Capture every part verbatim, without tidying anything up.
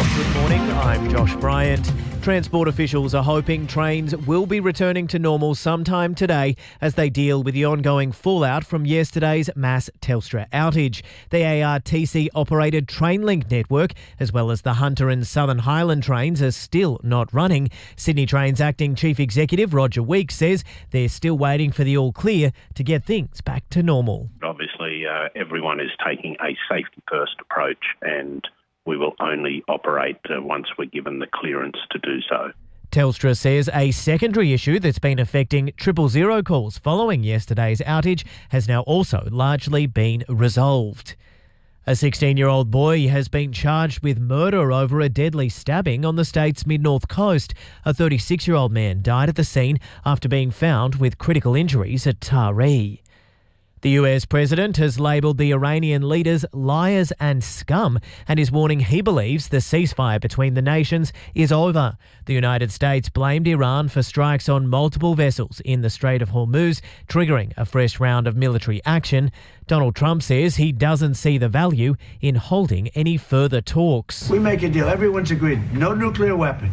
Well, good morning. I'm Josh Bryant. Transport officials are hoping trains will be returning to normal sometime today as they deal with the ongoing fallout from yesterday's mass Telstra outage. The A R T C-operated Trainlink network, as well as the Hunter and Southern Highland trains, are still not running. Sydney Trains Acting Chief Executive Roger Weeks says they're still waiting for the all-clear to get things back to normal. Obviously, uh, everyone is taking a safety-first approach, and we will only operate uh, once we're given the clearance to do so. Telstra says a secondary issue that's been affecting triple zero calls following yesterday's outage has now also largely been resolved. A sixteen-year-old boy has been charged with murder over a deadly stabbing on the state's mid-north coast. A thirty-six-year-old man died at the scene after being found with critical injuries at Taree. The U S president has labelled the Iranian leaders liars and scum and is warning he believes the ceasefire between the nations is over. The United States blamed Iran for strikes on multiple vessels in the Strait of Hormuz, triggering a fresh round of military action. Donald Trump says he doesn't see the value in holding any further talks. We make a deal. Everyone's agreed. No nuclear weapon.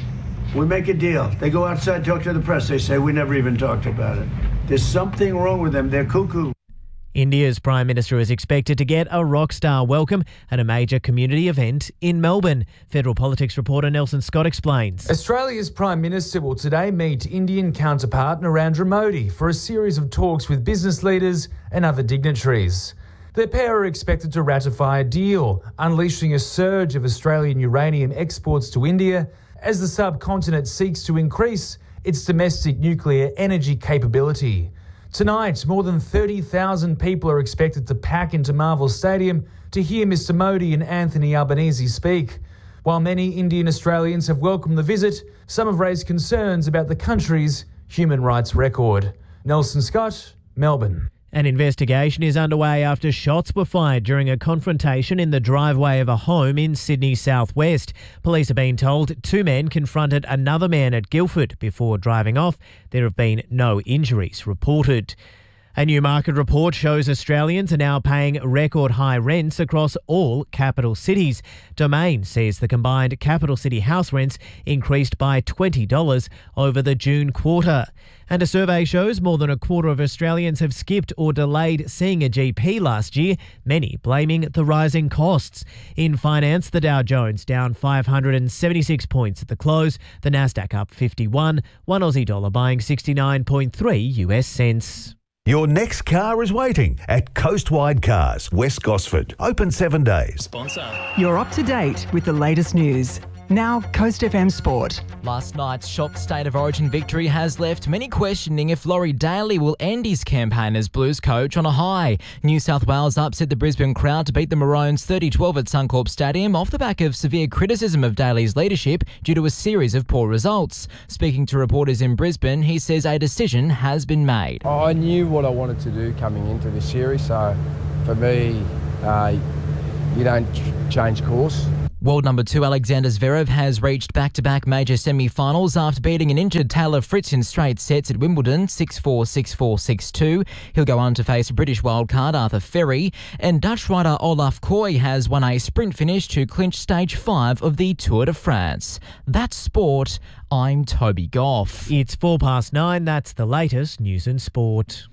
We make a deal. They go outside, talk to the press. They say we never even talked about it. There's something wrong with them. They're cuckoo. India's Prime Minister is expected to get a rock star welcome at a major community event in Melbourne. Federal Politics reporter Nelson Scott explains. Australia's Prime Minister will today meet Indian counterpart Narendra Modi for a series of talks with business leaders and other dignitaries. The pair are expected to ratify a deal, unleashing a surge of Australian uranium exports to India as the subcontinent seeks to increase its domestic nuclear energy capability. Tonight, more than thirty thousand people are expected to pack into Marvel Stadium to hear Mister Modi and Anthony Albanese speak. While many Indian Australians have welcomed the visit, some have raised concerns about the country's human rights record. Nelson Scott, Melbourne. An investigation is underway after shots were fired during a confrontation in the driveway of a home in Sydney's southwest. Police have been told two men confronted another man at Guildford before driving off. There have been no injuries reported. A new market report shows Australians are now paying record high rents across all capital cities. Domain says the combined capital city house rents increased by twenty dollars over the June quarter. And a survey shows more than a quarter of Australians have skipped or delayed seeing a G P last year, many blaming the rising costs. In finance, the Dow Jones down five hundred seventy-six points at the close, the Nasdaq up fifty-one, one Aussie dollar buying sixty-nine point three U S cents. Your next car is waiting at Coastwide Cars, West Gosford. Open seven days. Sponsor. You're up to date with the latest news. Now, Coast F M Sport. Last night's shock State of Origin victory has left many questioning if Laurie Daly will end his campaign as Blues coach on a high. New South Wales upset the Brisbane crowd to beat the Maroons thirty twelve at Suncorp Stadium off the back of severe criticism of Daly's leadership due to a series of poor results. Speaking to reporters in Brisbane, he says a decision has been made. I knew what I wanted to do coming into this series, so for me, uh, you don't change course. World number two Alexander Zverev has reached back-to-back major semi-finals after beating an injured Taylor Fritz in straight sets at Wimbledon six four, six four, six two. He'll go on to face British wildcard Arthur Ferry. And Dutch rider Olaf Koy has won a sprint finish to clinch stage five of the Tour de France. That's sport. I'm Toby Goff. It's four past nine. That's the latest news and sport.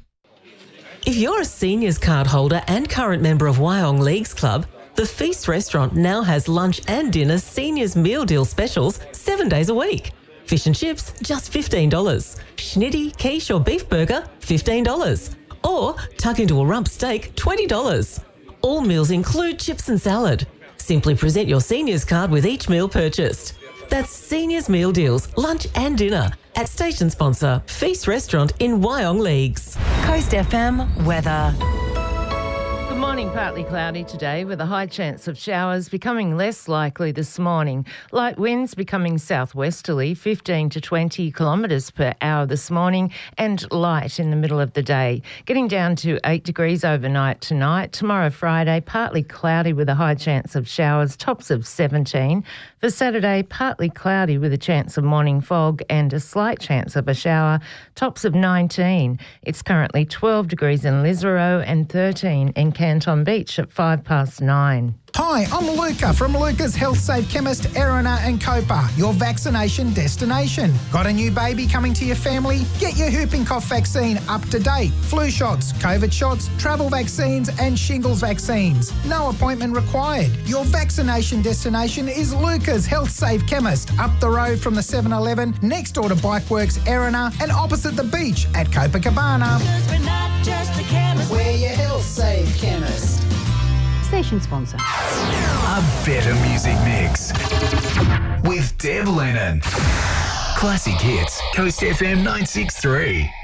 If you're a seniors card holder and current member of Wyong Leagues Club, the Feast restaurant now has lunch and dinner seniors meal deal specials seven days a week. Fish and chips, just fifteen dollars. Schnitty, quiche or beef burger, fifteen dollars. Or tuck into a rump steak, twenty dollars. All meals include chips and salad. Simply present your seniors card with each meal purchased. That's seniors meal deals, lunch and dinner at station sponsor Feast Restaurant in Wyong Leagues. Coast F M weather. Good morning, partly cloudy today with a high chance of showers becoming less likely this morning. Light winds becoming southwesterly, fifteen to twenty kilometres per hour this morning, and light in the middle of the day. Getting down to eight degrees overnight tonight. Tomorrow, Friday, partly cloudy with a high chance of showers, tops of seventeen. For Saturday, partly cloudy with a chance of morning fog and a slight chance of a shower, tops of nineteen. It's currently twelve degrees in Lisero and thirteen in Canton Beach at five past nine. Hi, I'm Luca from Luca's Health Safe Chemist, Erina and Copa, your vaccination destination. Got a new baby coming to your family? Get your whooping cough vaccine up to date. Flu shots, COVID shots, travel vaccines and shingles vaccines. No appointment required. Your vaccination destination is Luca's Health Safe Chemist, up the road from the seven eleven, next door to Bikeworks Erina and opposite the beach at Copacabana. We're not just a chemist. We're your Health Safe Chemist. Station sponsor. A better music mix with Deb Lennon. Classic hits, Coast F M nine six three.